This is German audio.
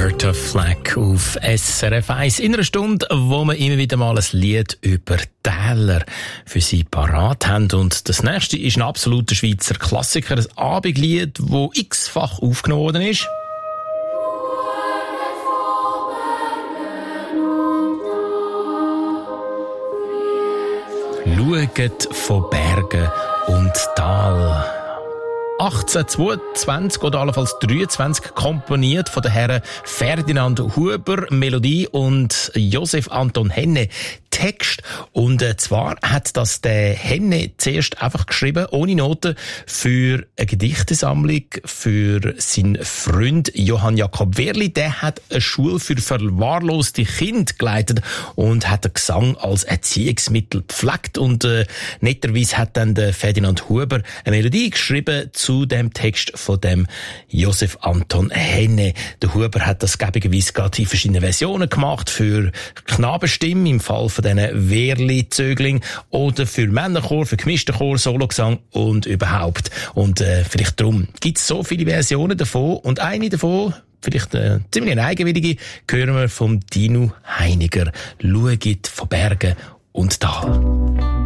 Roberta Flack auf SRF 1 in einer Stunde, wo wir immer wieder mal ein Lied über Täler für Sie parat haben. Und das nächste ist ein absoluter Schweizer Klassiker, ein Abendlied, das x-fach aufgenommen worden ist. Schaut von Bergen und Tal. 1822 oder allenfalls 23 komponiert von den Herren Ferdinand Huber, Melodie, und Josef Anton Henne, Text. Und zwar hat das der Henne zuerst einfach geschrieben, ohne Noten, für eine Gedichtesammlung für seinen Freund Johann Jakob Wehrli. Der hat eine Schule für verwahrloste Kinder geleitet und hat den Gesang als Erziehungsmittel gepflegt. Und netterweise hat dann der Ferdinand Huber eine Melodie geschrieben zu dem Text von dem Josef Anton Henne. Der Huber hat das gäbigerweise gerade in verschiedenen Versionen gemacht, für Knabenstimmen im Fall von diesen Wehrli-Zögling oder für Männerchor, für gemischten Chor, Sologesang und überhaupt. Und vielleicht darum gibt es so viele Versionen davon, und eine davon, vielleicht ziemlich eine eigenwillige, hören wir vom Dino Heiniger. Schaut von Bergen und Tal.